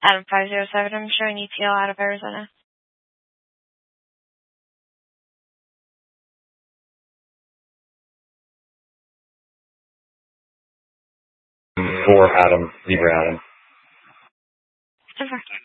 Adam 507, I'm showing ETL out of Arizona. For Adam, Zebra Adam. Over.